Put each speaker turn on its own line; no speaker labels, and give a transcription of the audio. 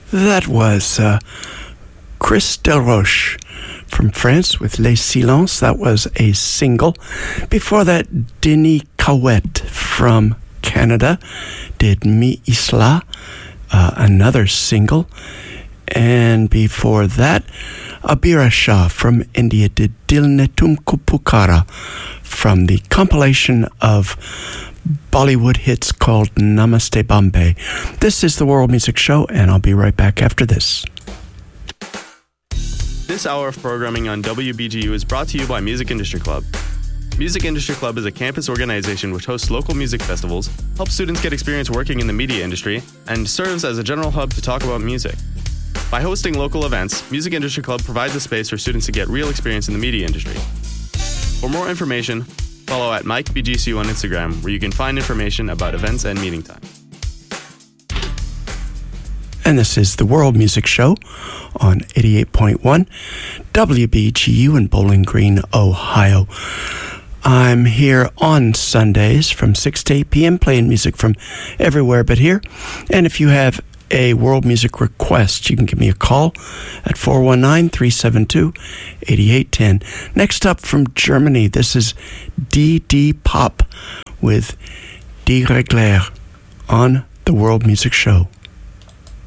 That was Chris Delroche from France with Les Silences. That was a single. Before that, Denis Cowett from Canada did Mi Isla, another single. And before that, Abira Shah from India did Dil Ne Tumko Pukara from the compilation of Bollywood hits called Namaste Bombay. This is the World Music Show, and I'll be right back after this.
This hour of programming on WBGU is brought to you by Music Industry Club. Music Industry Club is a campus organization which hosts local music festivals, helps students get experience working in the media industry, and serves as a general hub to talk about music. By hosting local events, Music Industry Club provides a space for students to get real experience in the media industry. For more information, follow at MikeBGCU on Instagram, where you can find information about events and meeting time.
And this is the World Music Show on 88.1 WBGU in Bowling Green, Ohio. I'm here on Sundays from 6 to 8 p.m. playing music from everywhere but here. And if you have a world music request, you can give me a call at 419-372-8810. Next up from Germany, this is DD Pop with Die Regler on the World Music Show.